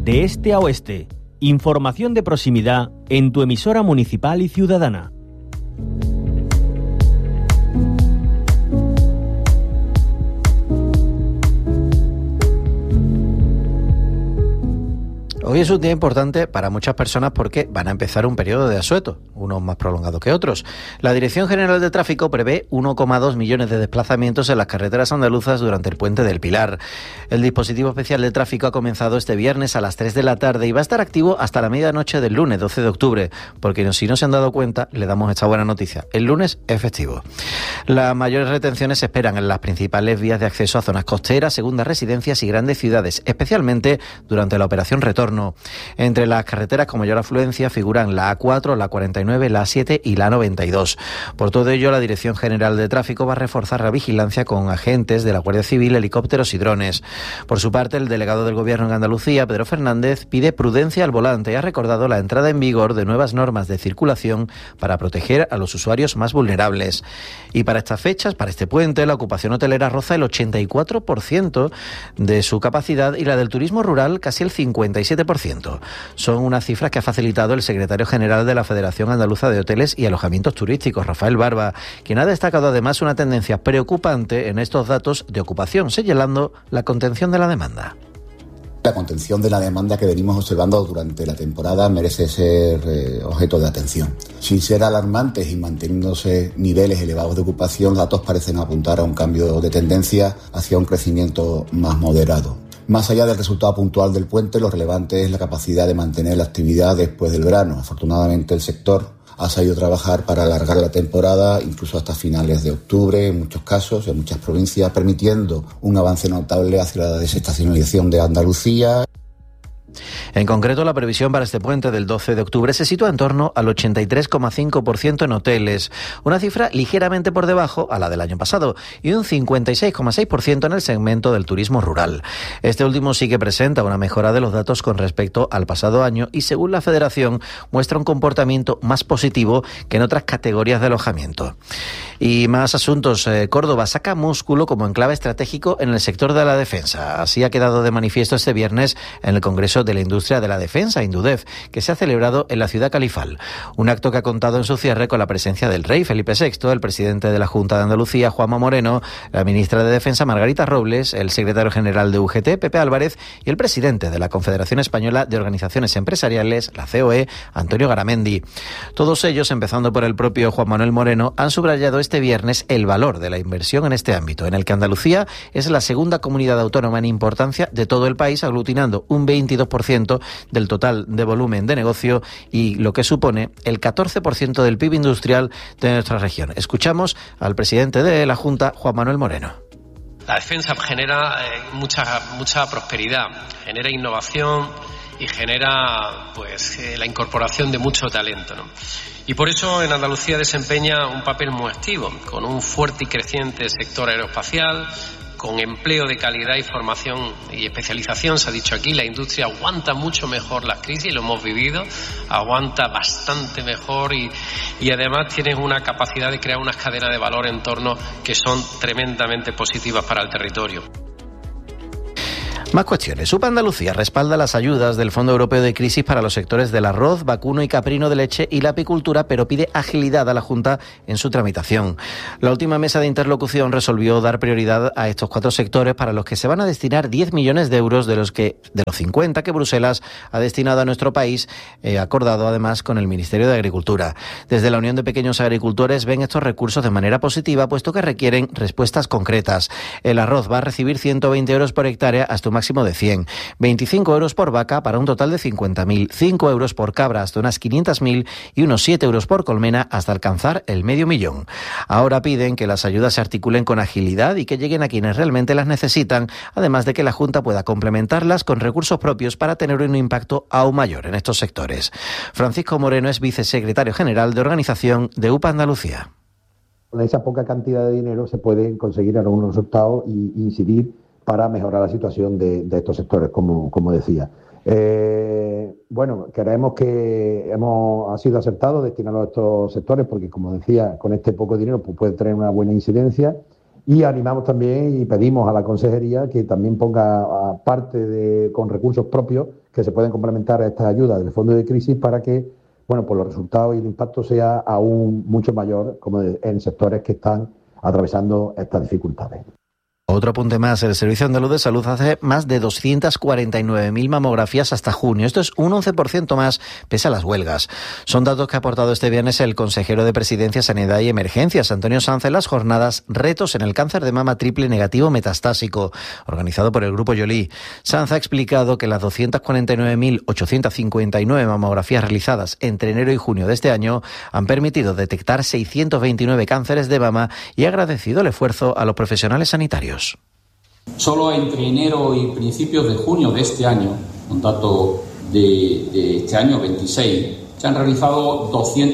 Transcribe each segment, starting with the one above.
de este a oeste. Información de proximidad en tu emisora municipal y ciudadana. Hoy es un día importante para muchas personas porque van a empezar un periodo de asueto, unos más prolongados que otros. La Dirección General de Tráfico prevé 1,2 millones de desplazamientos en las carreteras andaluzas durante el Puente del Pilar. El dispositivo especial de tráfico ha comenzado este viernes a las 3 de la tarde y va a estar activo hasta la medianoche del lunes 12 de octubre, porque si no se han dado cuenta, le damos esta buena noticia. El lunes es festivo. Las mayores retenciones se esperan en las principales vías de acceso a zonas costeras, segundas residencias y grandes ciudades, especialmente durante la operación retorno. Entre las carreteras con mayor afluencia figuran la A4, la 49, la A7 y la 92. Por todo ello, la Dirección General de Tráfico va a reforzar la vigilancia con agentes de la Guardia Civil, helicópteros y drones. Por su parte, el delegado del Gobierno en Andalucía, Pedro Fernández, pide prudencia al volante y ha recordado la entrada en vigor de nuevas normas de circulación para proteger a los usuarios más vulnerables. Y para estas fechas, para este puente, la ocupación hotelera roza el 84% de su capacidad y la del turismo rural casi el 57%. Son unas cifras que ha facilitado el secretario general de la Federación Andaluza de Hoteles y Alojamientos Turísticos, Rafael Barba, quien ha destacado además una tendencia preocupante en estos datos de ocupación, señalando la contención de la demanda. La contención de la demanda que venimos observando durante la temporada merece ser objeto de atención. Sin ser alarmantes y manteniéndose niveles elevados de ocupación, datos parecen apuntar a un cambio de tendencia hacia un crecimiento más moderado. Más allá del resultado puntual del puente, lo relevante es la capacidad de mantener la actividad después del verano. Afortunadamente, el sector ha sabido trabajar para alargar la temporada, incluso hasta finales de octubre, en muchos casos, en muchas provincias, permitiendo un avance notable hacia la desestacionalización de Andalucía. En concreto, la previsión para este puente del 12 de octubre se sitúa en torno al 83,5% en hoteles, una cifra ligeramente por debajo a la del año pasado, y un 56,6% en el segmento del turismo rural. Este último sí que presenta una mejora de los datos con respecto al pasado año y, según la Federación, muestra un comportamiento más positivo que en otras categorías de alojamiento. Y más asuntos. Córdoba saca músculo como enclave estratégico en el sector de la defensa. Así ha quedado de manifiesto este viernes en el Congreso de la Industria de la Defensa, Indudef, que se ha celebrado en la ciudad califal. Un acto que ha contado en su cierre con la presencia del rey Felipe VI, el presidente de la Junta de Andalucía, Juanma Moreno, la ministra de Defensa, Margarita Robles, el secretario general de UGT, Pepe Álvarez, y el presidente de la Confederación Española de Organizaciones Empresariales, la COE, Antonio Garamendi. Todos ellos, empezando por el propio Juan Manuel Moreno, han subrayado este viernes el valor de la inversión en este ámbito, en el que Andalucía es la segunda comunidad autónoma en importancia de todo el país, aglutinando un 22% del total de volumen de negocio y lo que supone el 14% del PIB industrial de nuestra región. Escuchamos al presidente de la Junta, Juan Manuel Moreno. La defensa genera mucha prosperidad, genera innovación y genera la incorporación de mucho talento, ¿no? Y por eso en Andalucía desempeña un papel muy activo, con un fuerte y creciente sector aeroespacial, con empleo de calidad y formación y especialización. Se ha dicho aquí, la industria aguanta mucho mejor las crisis, lo hemos vivido, aguanta bastante mejor y además tiene una capacidad de crear unas cadenas de valor en torno que son tremendamente positivas para el territorio. Más cuestiones. UPA Andalucía respalda las ayudas del Fondo Europeo de Crisis para los sectores del arroz, vacuno y caprino de leche y la apicultura, pero pide agilidad a la Junta en su tramitación. La última mesa de interlocución resolvió dar prioridad a estos 4 sectores para los que se van a destinar 10 millones de euros de los 50 que Bruselas ha destinado a nuestro país, acordado además con el Ministerio de Agricultura. Desde la Unión de Pequeños Agricultores ven estos recursos de manera positiva, puesto que requieren respuestas concretas. El arroz va a recibir 120 euros por hectárea hasta un máximo de 100, 25 euros por vaca para un total de 50.000, 5 euros por cabra hasta unas 500.000 y unos 7 euros por colmena hasta alcanzar el medio millón. Ahora piden que las ayudas se articulen con agilidad y que lleguen a quienes realmente las necesitan, además de que la Junta pueda complementarlas con recursos propios para tener un impacto aún mayor en estos sectores. Francisco Moreno es vicesecretario general de organización de UPA Andalucía. Con esa poca cantidad de dinero se pueden conseguir algunos resultados y incidir para mejorar la situación de estos sectores, como decía. Creemos que ha sido acertado destinarlo a estos sectores porque, como decía, con este poco dinero puede tener una buena incidencia Y animamos también y pedimos a la Consejería que también ponga parte con recursos propios que se pueden complementar a estas ayudas del Fondo de Crisis para que, bueno, pues los resultados y el impacto sea aún mucho mayor como en sectores que están atravesando estas dificultades. Otro apunte más, el Servicio Andaluz de Salud hace más de 249.000 mamografías hasta junio. Esto es un 11% más pese a las huelgas. Son datos que ha aportado este viernes el consejero de Presidencia, Sanidad y Emergencias, Antonio Sanz, en las jornadas Retos en el cáncer de mama triple negativo metastásico, organizado por el Grupo Yolí. Sanz ha explicado que las 249.859 mamografías realizadas entre enero y junio de este año han permitido detectar 629 cánceres de mama y ha agradecido el esfuerzo a los profesionales sanitarios. Solo entre enero y principios de junio de este año, un dato de este año 26, se han realizado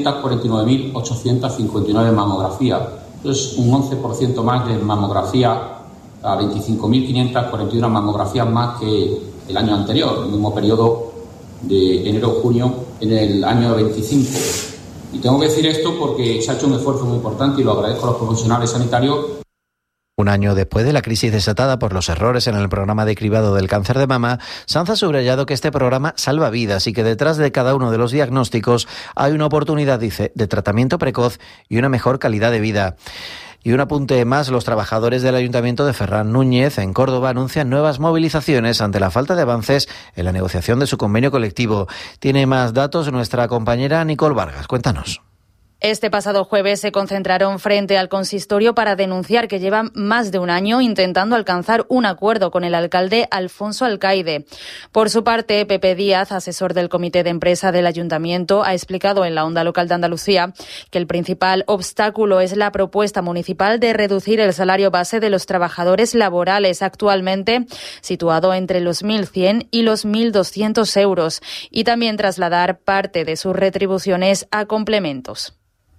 249.859 mamografías. Esto es un 11% más de mamografía, a 25.541 mamografías más que el año anterior, el mismo periodo de enero-junio en el año 25. Y tengo que decir esto porque se ha hecho un esfuerzo muy importante y lo agradezco a los profesionales sanitarios. Un año después de la crisis desatada por los errores en el programa de cribado del cáncer de mama, Sanz ha subrayado que este programa salva vidas y que detrás de cada uno de los diagnósticos hay una oportunidad, dice, de tratamiento precoz y una mejor calidad de vida. Y un apunte más, los trabajadores del Ayuntamiento de Ferran Núñez, en Córdoba, anuncian nuevas movilizaciones ante la falta de avances en la negociación de su convenio colectivo. Tiene más datos nuestra compañera Nicole Vargas. Cuéntanos. Este pasado jueves se concentraron frente al consistorio para denunciar que llevan más de un año intentando alcanzar un acuerdo con el alcalde Alfonso Alcaide. Por su parte, Pepe Díaz, asesor del Comité de Empresa del Ayuntamiento, ha explicado en la Onda Local de Andalucía que el principal obstáculo es la propuesta municipal de reducir el salario base de los trabajadores laborales, actualmente situado entre los 1.100 y los 1.200 euros, y también trasladar parte de sus retribuciones a complementos.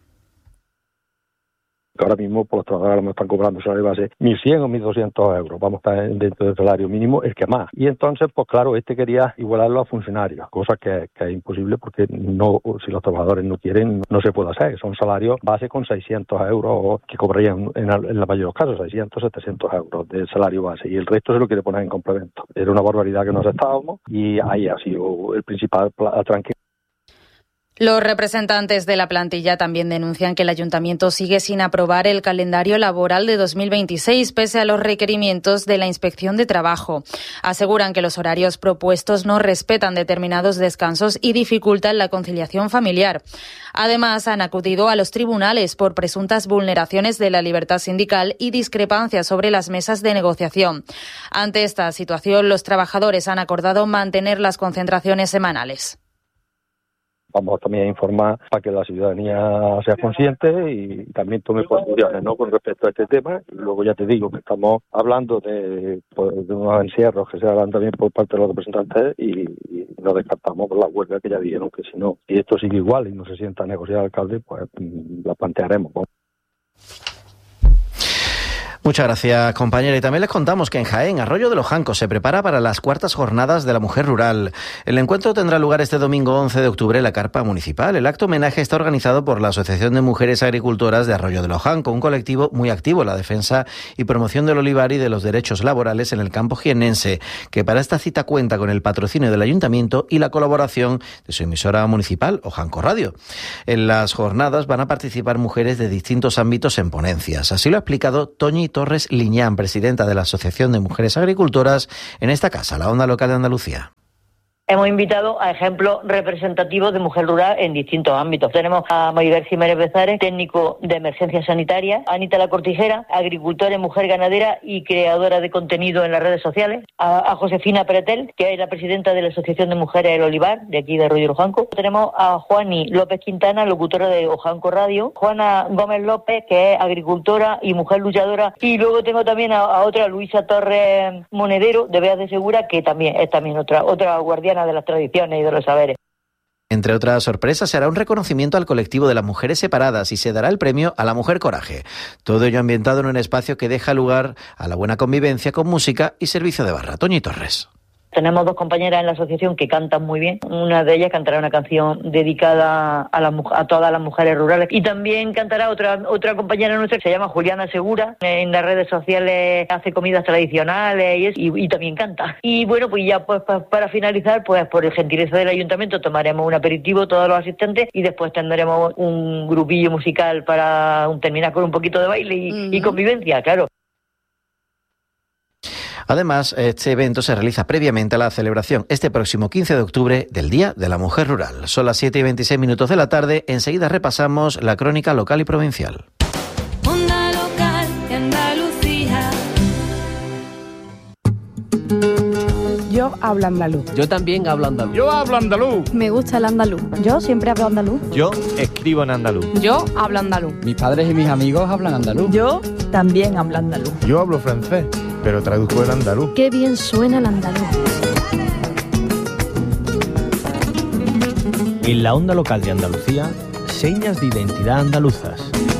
Ahora mismo, por los trabajadores me están cobrando salario base 1.100 o 1.200 euros. Vamos a estar dentro del salario mínimo, el que más. Y entonces, pues claro, quería igualarlo a funcionarios, cosa que es imposible porque no, si los trabajadores no quieren, no se puede hacer. Son salarios base con 600 euros que cobrarían en la mayoría de los casos, 600, 700 euros de salario base. Y el resto se lo quiere poner en complemento. Era una barbaridad que nos estábamos y ahí ha sido el principal tranquilo. Los representantes de la plantilla también denuncian que el ayuntamiento sigue sin aprobar el calendario laboral de 2026, pese a los requerimientos de la Inspección de Trabajo. Aseguran que los horarios propuestos no respetan determinados descansos y dificultan la conciliación familiar. Además, han acudido a los tribunales por presuntas vulneraciones de la libertad sindical y discrepancias sobre las mesas de negociación. Ante esta situación, los trabajadores han acordado mantener las concentraciones semanales. Vamos también a informar para que la ciudadanía sea consciente y también tome posiciones, ¿no?, con respecto a este tema. Y luego ya te digo que estamos hablando de unos encierros que se harán también por parte de los representantes y no descartamos la huelga que ya dijeron que si esto sigue igual y no se sienta a negociar el alcalde, pues la plantearemos, ¿no? Muchas gracias, compañera. Y también les contamos que en Jaén, Arroyo de los Jancos, se prepara para las cuartas jornadas de la mujer rural. El encuentro tendrá lugar este domingo 11 de octubre en la carpa municipal. El acto homenaje está organizado por la Asociación de Mujeres Agricultoras de Arroyo de los Jancos, un colectivo muy activo en la defensa y promoción del olivar y de los derechos laborales en el campo jiennense, que para esta cita cuenta con el patrocinio del Ayuntamiento y la colaboración de su emisora municipal, Ojanco Radio. En las jornadas van a participar mujeres de distintos ámbitos en ponencias. Así lo ha explicado Toñi Torres Liñán, presidenta de la Asociación de Mujeres Agricultoras, en esta casa, la Onda Local de Andalucía. Hemos invitado a ejemplos representativos de mujer rural en distintos ámbitos. Tenemos a Maribel Jiménez Bezares, técnico de emergencia sanitaria, a Anita La Cortijera, agricultora y mujer ganadera y creadora de contenido en las redes sociales, a Josefina Pretel, que es la presidenta de la Asociación de Mujeres del Olivar, de aquí de Arroyo de Ojanco. Tenemos a Juani López Quintana, locutora de Ojanco Radio, Juana Gómez López, que es agricultora y mujer luchadora, y luego tengo también a otra, Luisa Torres Monedero, de Beas de Segura, que también es otra guardiana de las tradiciones y de los saberes. Entre otras sorpresas, se hará un reconocimiento al colectivo de las mujeres separadas y se dará el premio a la Mujer Coraje. Todo ello ambientado en un espacio que deja lugar a la buena convivencia con música y servicio de barra. Toñi Torres. Tenemos 2 compañeras en la asociación que cantan muy bien. Una de ellas cantará una canción dedicada a todas las mujeres rurales. Y también cantará otra compañera nuestra que se llama Juliana Segura. En las redes sociales hace comidas tradicionales y también canta. Y bueno, pues ya pues para finalizar, pues por el gentileza del ayuntamiento tomaremos un aperitivo todos los asistentes y después tendremos un grupillo musical para terminar con un poquito de baile y convivencia, claro. Además, este evento se realiza previamente a la celebración este próximo 15 de octubre del Día de la Mujer Rural. Son las 7:26 de la tarde. Enseguida repasamos la crónica local y provincial. Onda local de Andalucía. Yo hablo andaluz. Yo también hablo andaluz. Yo hablo andaluz. Me gusta el andaluz. Yo siempre hablo andaluz. Yo escribo en andaluz. Yo hablo andaluz. Mis padres y mis amigos hablan andaluz. Yo también hablo andaluz. Yo hablo francés, pero traduzco el andaluz. Qué bien suena el andaluz. En la onda local de Andalucía, señas de identidad andaluzas.